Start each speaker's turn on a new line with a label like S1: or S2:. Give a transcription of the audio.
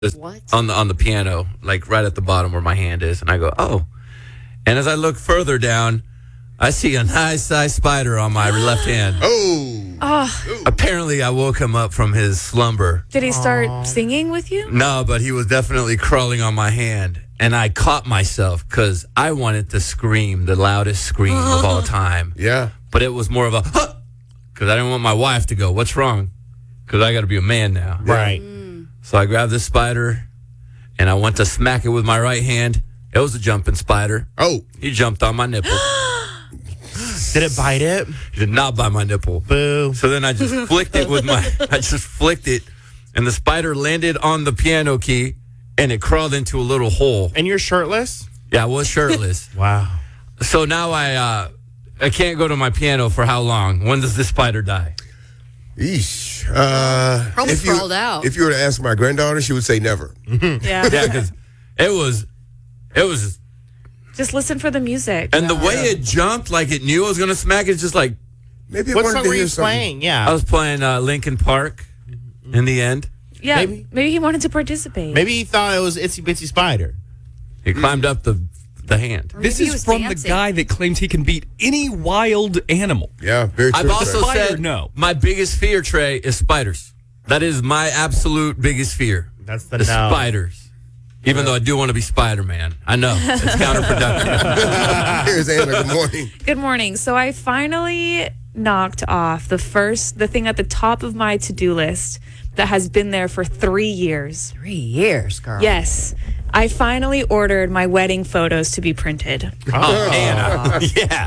S1: What?
S2: on the piano, like right at the bottom where my hand is, and I go, oh. And as I look further down, I see a nice sized spider on my left hand.
S1: Oh,
S2: Apparently, I woke him up from his slumber.
S3: Did he start singing with you?
S2: No, but he was definitely crawling on my hand. And I caught myself because I wanted to scream the loudest scream of all time.
S4: Yeah.
S2: But it was more of a, huh, because I didn't want my wife to go, what's wrong? Because I got to be a man now.
S5: Right.
S2: So I grabbed this spider, and I went to smack it with my right hand. It was a jumping spider.
S4: Oh.
S2: He jumped on my nipple.
S5: Did it bite it?
S2: He did not bite my nipple.
S5: Boo.
S2: So then I just flicked it and the spider landed on the piano key, and it crawled into a little hole.
S5: And you're shirtless?
S2: Yeah, I was shirtless.
S5: Wow.
S2: So now I can't go to my piano for how long? When does this spider die?
S4: Eesh.
S1: Probably crawled out.
S4: If you were to ask my granddaughter, she would say never.
S3: Yeah.
S2: Yeah, because it was,
S3: Just listen for the music.
S2: and the way it jumped, like it knew I was going to smack it, just like,
S4: Maybe it
S5: What
S4: wanted
S5: song
S4: to
S5: were
S4: hear
S5: you
S4: something.
S5: playing? Yeah.
S2: I was playing Linkin Park in the end.
S3: yeah, maybe he wanted to participate.
S5: Maybe he thought it was Itsy Bitsy Spider.
S2: He climbed up the hand.
S1: Maybe
S6: This
S1: he
S6: is
S1: was
S6: from
S1: dancing.
S6: the guy that claims he can beat any wild animal.
S4: Yeah, very true.
S2: I've also
S6: Spider,
S2: said
S6: no.
S2: my biggest fear, Trey, is spiders. That is my absolute biggest fear.
S5: That's the
S2: The
S5: no.
S2: spiders. Even though I do want to be Spider-Man. I know. It's counterproductive.
S4: Here's Anna. Good morning.
S3: Good morning. So I finally knocked off the thing at the top of my to-do list that has been there for 3 years.
S1: 3 years, girl.
S3: Yes. I finally ordered my wedding photos to be printed.
S2: Oh, Anna. Yeah.